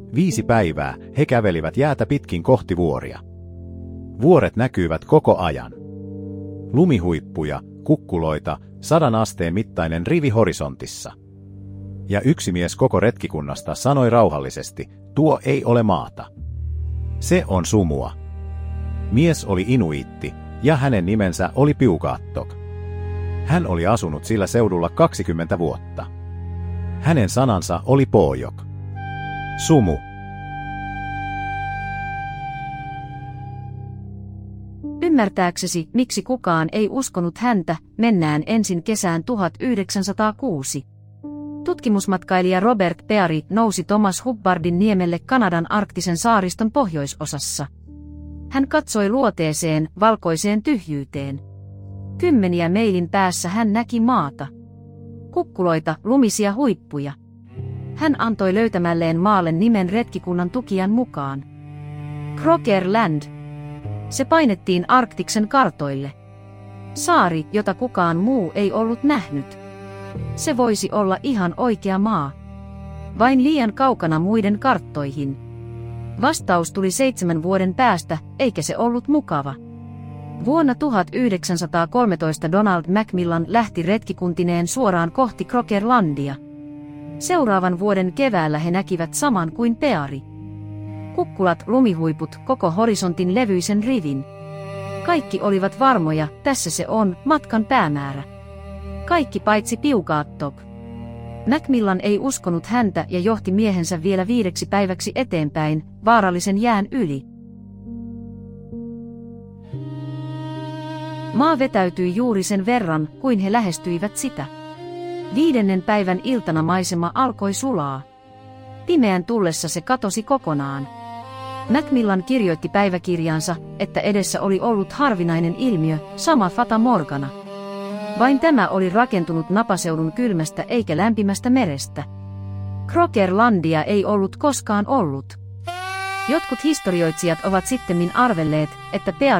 5 päivää he kävelivät jäätä pitkin kohti vuoria. Vuoret näkyivät koko ajan. Lumihuippuja, kukkuloita, 100 asteen mittainen rivi horisontissa. Ja yksi mies koko retkikunnasta sanoi rauhallisesti, tuo ei ole maata. Se on sumua. Mies oli inuiitti, ja hänen nimensä oli Piugaattok. Hän oli asunut sillä seudulla 20 vuotta. Hänen sanansa oli Poojok. Sumu. Ymmärtääksesi, miksi kukaan ei uskonut häntä, mennään ensin kesään 1906. Tutkimusmatkailija Robert Peary nousi Thomas Hubbardin niemelle Kanadan arktisen saariston pohjoisosassa. Hän katsoi luoteeseen, valkoiseen tyhjyyteen. 10 meilin päässä hän näki maata. Kukkuloita, lumisia huippuja. Hän antoi löytämälleen maalle nimen retkikunnan tukijan mukaan. Croker Land. Se painettiin Arktiksen kartoille. Saari, jota kukaan muu ei ollut nähnyt. Se voisi olla ihan oikea maa. Vain liian kaukana muiden karttoihin. Vastaus tuli 7 vuoden päästä, eikä se ollut mukava. Vuonna 1913 Donald Macmillan lähti retkikuntineen suoraan kohti Crokerlandia. Seuraavan vuoden keväällä he näkivät saman kuin Peary. Kukkulat, lumihuiput, koko horisontin levyisen rivin. Kaikki olivat varmoja, tässä se on, matkan päämäärä. Kaikki paitsi Piugaattok. Macmillan ei uskonut häntä ja johti miehensä vielä 5 päiväksi eteenpäin, vaarallisen jään yli. Maa vetäytyi juuri sen verran, kuin he lähestyivät sitä. 5. päivän iltana maisema alkoi sulaa. Pimeän tullessa se katosi kokonaan. Macmillan kirjoitti päiväkirjaansa, että edessä oli ollut harvinainen ilmiö, sama Fata Morgana. Vain tämä oli rakentunut napaseudun kylmästä eikä lämpimästä merestä. Crokerlandia ei ollut koskaan ollut. Jotkut historioitsijat ovat sittemmin arvelleet, että Peary